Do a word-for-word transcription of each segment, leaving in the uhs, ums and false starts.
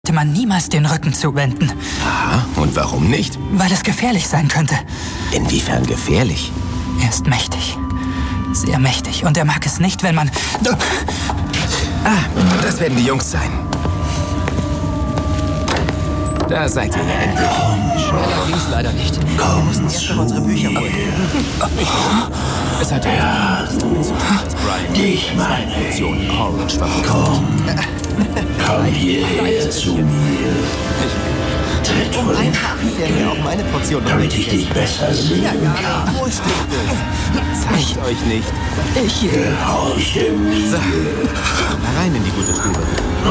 man niemals den Rücken zuwenden. Aha, und warum nicht? Weil es gefährlich sein könnte. Inwiefern gefährlich? Er ist mächtig. Sehr mächtig. Und er mag es nicht, wenn man... Ah, das werden die Jungs sein. Da seid ihr ja endlich. Schneller ging's leider nicht. Wir mussten erst noch unsere Bücher holen. Es hat ja damit zu tun, dass Brian Dich meine Portion Orange verkauft. Komm, komm hierher zu mir. Tritt vor den Einfach wäre mir auch meine Portion. damit ich dich besser sehen kann. Wo steht es? Zeigt euch nicht. Ich... Gehorche mir. So, na rein in die gute Stube.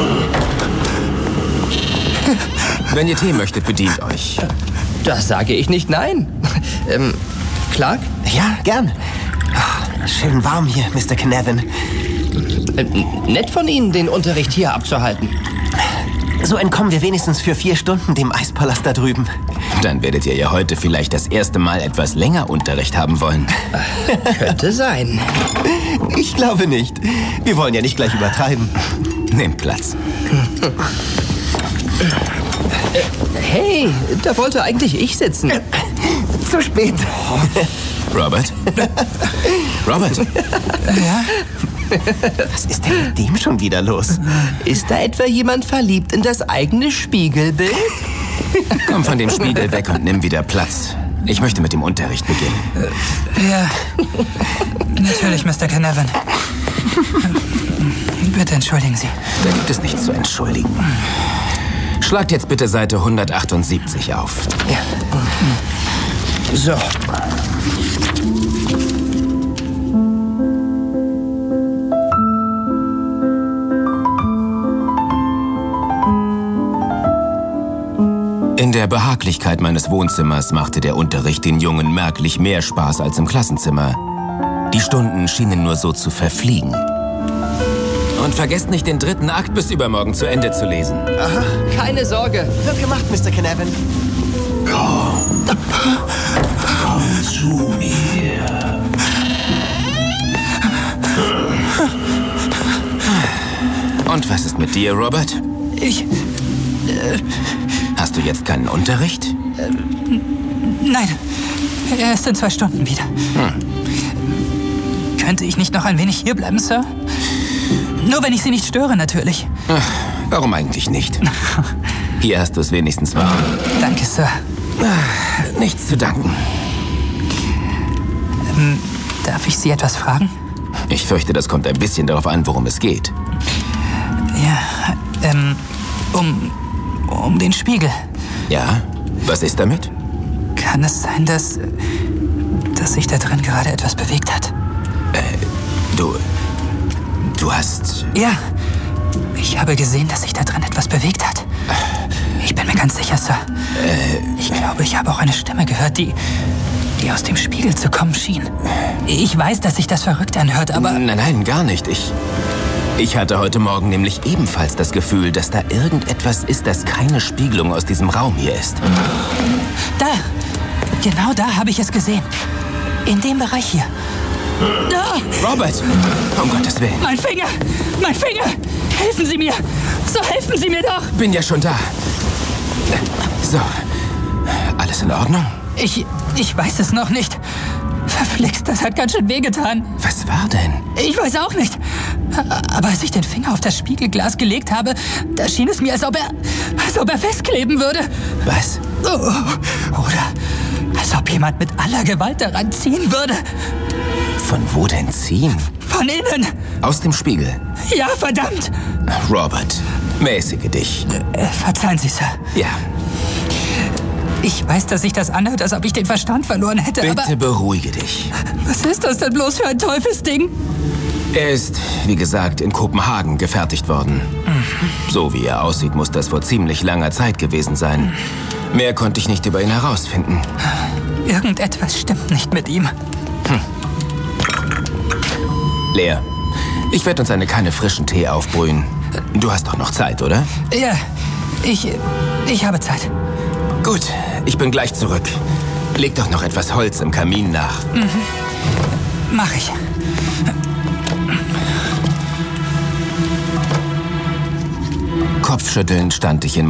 Wenn ihr Tee möchtet, bedient euch. Das sage ich nicht nein. ähm, Clark? Ja, gern. Ach, schön warm hier, Mister Canavan. Äh, nett von Ihnen, den Unterricht hier abzuhalten. So entkommen wir wenigstens für vier Stunden dem Eispalast da drüben. Dann werdet ihr ja heute vielleicht das erste Mal etwas länger Unterricht haben wollen. Könnte sein. Ich glaube nicht. Wir wollen ja nicht gleich übertreiben. Nehmt Platz. Hey, da wollte eigentlich ich sitzen. Zu spät. Robert? Robert? Ja? Was ist denn mit dem schon wieder los? Ist da etwa jemand verliebt in das eigene Spiegelbild? Komm von dem Spiegel weg und nimm wieder Platz. Ich möchte mit dem Unterricht beginnen. Ja. Natürlich, Mister Canavan. Bitte entschuldigen Sie. Da gibt es nichts zu entschuldigen. Schlagt jetzt bitte Seite hundertachtundsiebzig auf. Ja. So. In der Behaglichkeit meines Wohnzimmers machte der Unterricht den Jungen merklich mehr Spaß als im Klassenzimmer. Die Stunden schienen nur so zu verfliegen. Und vergesst nicht, den dritten Akt bis übermorgen zu Ende zu lesen. Aha, Keine Sorge. wird gemacht, Mister Canavan. Komm, komm zu mir. Und was ist mit dir, Robert? Ich... Hast du jetzt keinen Unterricht? Nein. Er ist in zwei Stunden wieder. Hm. Könnte ich nicht noch ein wenig hierbleiben, Sir? Nur wenn ich Sie nicht störe, natürlich. Ach, warum eigentlich nicht? Hier hast du es wenigstens warm. Danke, Sir. Ach, nichts zu danken. Ähm, darf ich Sie etwas fragen? Ich fürchte, das kommt ein bisschen darauf an, worum es geht. Ja, ähm, um... um den Spiegel. Ja? Was ist damit? Kann es sein, dass... dass sich da drin gerade etwas bewegt hat? Du... Du hast... Ja. Ich habe gesehen, dass sich da drin etwas bewegt hat. Ich bin mir ganz sicher, Sir. Ich glaube, ich habe auch eine Stimme gehört, die... die aus dem Spiegel zu kommen schien. Ich weiß, dass sich das verrückt anhört, aber... Nein, nein, gar nicht. Ich... Ich hatte heute Morgen nämlich ebenfalls das Gefühl, dass da irgendetwas ist, das keine Spiegelung aus diesem Raum hier ist. Da! Genau da habe ich es gesehen. In dem Bereich hier. Da! Robert! Um Gottes Willen. Mein Finger! Mein Finger! Helfen Sie mir! So helfen Sie mir doch! Bin ja schon da. So. Alles in Ordnung? Ich... ich weiß es noch nicht. Verflixt, das hat ganz schön wehgetan. Was war denn? Ich weiß auch nicht. Aber als ich den Finger auf das Spiegelglas gelegt habe, da schien es mir, als ob er... als ob er festkleben würde. Was? Oh, oder als ob jemand mit aller Gewalt daran ziehen würde. Von wo denn ziehen? Von innen. Aus dem Spiegel. Ja, verdammt. Robert, mäßige dich. Äh, verzeihen Sie, Sir. Ja, Ich weiß, dass sich das anhört, als ob ich den Verstand verloren hätte, bitte aber... beruhige dich. Was ist das denn bloß für ein Teufelsding? Er ist, wie gesagt, in Kopenhagen gefertigt worden. So wie er aussieht, muss das vor ziemlich langer Zeit gewesen sein. Mehr konnte ich nicht über ihn herausfinden. Irgendetwas stimmt nicht mit ihm. Lea, ich werde uns eine Kanne frischen Tee aufbrühen. Du hast doch noch Zeit, oder? Ja, ich... ich habe Zeit. Gut, ich bin gleich zurück. Leg doch noch etwas Holz im Kamin nach. Mach ich. Kopfschüttelnd stand ich in